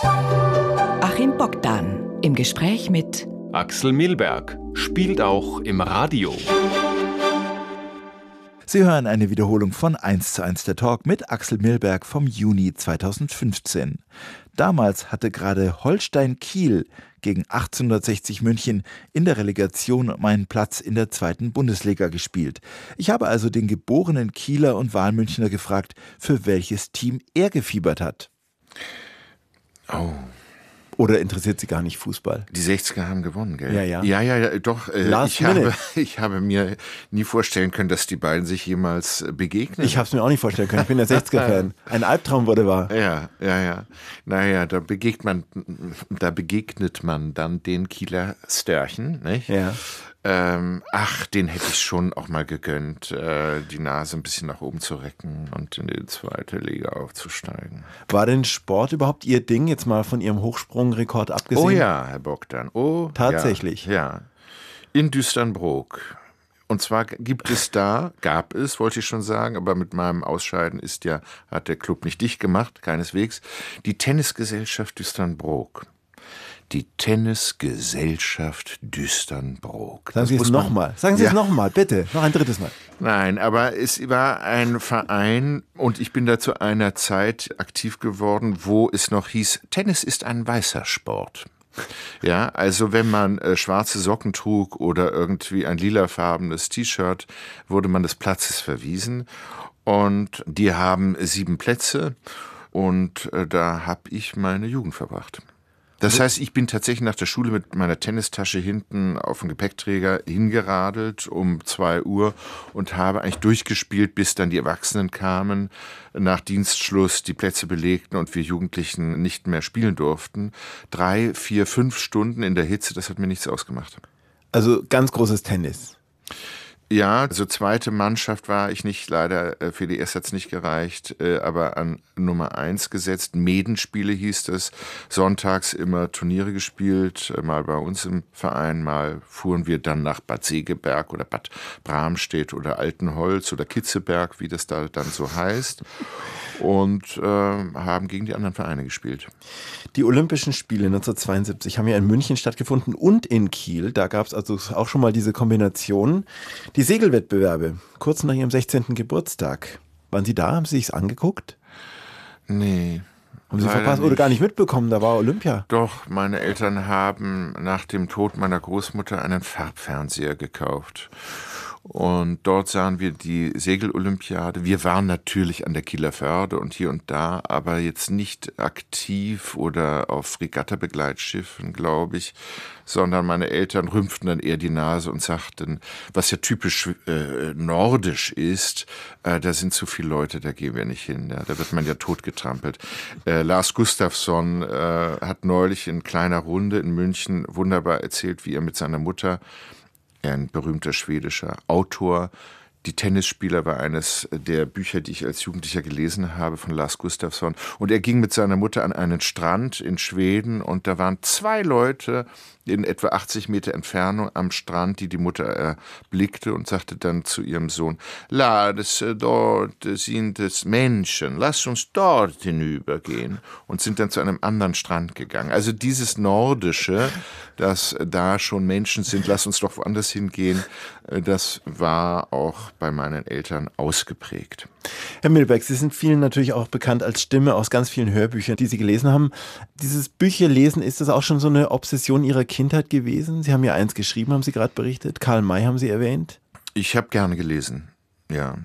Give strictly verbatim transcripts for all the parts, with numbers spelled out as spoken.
Achim Bogdan im Gespräch mit Axel Milberg spielt auch im Radio. Sie hören eine Wiederholung von eins zu eins der Talk mit Axel Milberg vom Juni zweitausendfünfzehn. Damals hatte gerade Holstein Kiel gegen achtzehnhundertsechzig München in der Relegation um einen Platz in der zweiten Bundesliga gespielt. Ich habe also den geborenen Kieler und Wahlmünchner gefragt, für welches Team er gefiebert hat. Oh. Oder interessiert Sie gar nicht Fußball? Die sechziger haben gewonnen, gell? Ja, ja. Ja, ja, ja doch. Äh, Last ich, minute. habe, ich habe mir nie vorstellen können, dass die beiden sich jemals begegnen. Ich habe es mir auch nicht vorstellen können. Ich bin der sechziger-Fan. Ein Albtraum wurde wahr. Ja, ja, ja. Naja, da begegnet man, da begegnet man dann den Kieler Störchen, nicht? Ja. Ähm, ach, den hätte ich schon auch mal gegönnt, äh, die Nase ein bisschen nach oben zu recken und in die zweite Liga aufzusteigen. War denn Sport überhaupt Ihr Ding, jetzt mal von Ihrem Hochsprungrekord abgesehen? Oh ja, Herr Bogdan. Oh, tatsächlich. Ja, ja. In Düsternbrook. Und zwar gibt es da, gab es, wollte ich schon sagen, aber mit meinem Ausscheiden ist ja, hat der Club nicht dicht gemacht, keineswegs, die Tennisgesellschaft Düsternbrook. Die Tennisgesellschaft Düsternbrook. Sagen Sie es nochmal. Sagen Sie ja. es nochmal, bitte. Noch ein drittes Mal. Nein, aber es war ein Verein und ich bin da zu einer Zeit aktiv geworden, wo es noch hieß, Tennis ist ein weißer Sport. Ja, also wenn man äh, schwarze Socken trug oder irgendwie ein lilafarbenes T-Shirt, wurde man des Platzes verwiesen. Und die haben sieben Plätze und äh, da habe ich meine Jugend verbracht. Das heißt, ich bin tatsächlich nach der Schule mit meiner Tennistasche hinten auf dem Gepäckträger hingeradelt um zwei Uhr und habe eigentlich durchgespielt, bis dann die Erwachsenen kamen, nach Dienstschluss die Plätze belegten und wir Jugendlichen nicht mehr spielen durften. Drei, vier, fünf Stunden in der Hitze, das hat mir nichts ausgemacht. Also ganz großes Tennis. Ja, also zweite Mannschaft war ich nicht, leider für die erste hat es nicht gereicht, aber an Nummer eins gesetzt. Medenspiele hieß es, sonntags immer Turniere gespielt, mal bei uns im Verein, mal fuhren wir dann nach Bad Segeberg oder Bad Bramstedt oder Altenholz oder Kitzeberg, wie das da dann so heißt. Und äh, haben gegen die anderen Vereine gespielt. Die Olympischen Spiele neunzehnhundertzweiundsiebzig haben ja in München stattgefunden und in Kiel. Da gab es also auch schon mal diese Kombination. Die Segelwettbewerbe, kurz nach Ihrem sechzehnten Geburtstag. Waren Sie da? Haben Sie sich's angeguckt? Nee. Haben Sie verpasst nicht. Oder gar nicht mitbekommen? Da war Olympia. Doch, meine Eltern haben nach dem Tod meiner Großmutter einen Farbfernseher gekauft. Und dort sahen wir die Segelolympiade. Wir waren natürlich an der Kieler Förde und hier und da, aber jetzt nicht aktiv oder auf Regatta-Begleitschiffen, glaube ich, sondern meine Eltern rümpften dann eher die Nase und sagten, was ja typisch äh, nordisch ist, äh, da sind zu viele Leute, da gehen wir nicht hin, ja, da wird man ja totgetrampelt. Äh, Lars Gustafsson äh, hat neulich in kleiner Runde in München wunderbar erzählt, wie er mit seiner Mutter, ein berühmter schwedischer Autor. Die Tennisspieler war eines der Bücher, die ich als Jugendlicher gelesen habe, von Lars Gustafsson. Und er ging mit seiner Mutter an einen Strand in Schweden und da waren zwei Leute in etwa achtzig Meter Entfernung am Strand, die die Mutter erblickte und sagte dann zu ihrem Sohn, Lars, dort sind es Menschen, lass uns dort hinübergehen. Und sind dann zu einem anderen Strand gegangen. Also dieses Nordische, dass da schon Menschen sind, lass uns doch woanders hingehen, das war auch bei meinen Eltern ausgeprägt. Herr Milberg, Sie sind vielen natürlich auch bekannt als Stimme aus ganz vielen Hörbüchern, die Sie gelesen haben. Dieses Bücherlesen, ist das auch schon so eine Obsession Ihrer Kindheit gewesen? Sie haben ja eins geschrieben, haben Sie gerade berichtet. Karl May haben Sie erwähnt. Ich habe gerne gelesen, ja,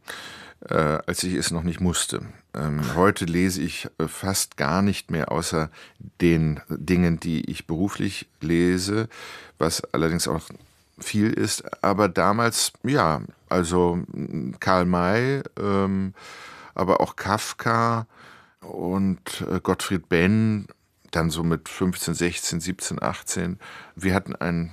äh, als ich es noch nicht musste. Ähm, heute lese ich äh, fast gar nicht mehr, außer den Dingen, die ich beruflich lese, was allerdings auch viel ist, aber damals, ja, also Karl May, ähm, aber auch Kafka und äh, Gottfried Benn, dann so mit fünfzehn, sechzehn, siebzehn, achtzehn. Wir hatten ein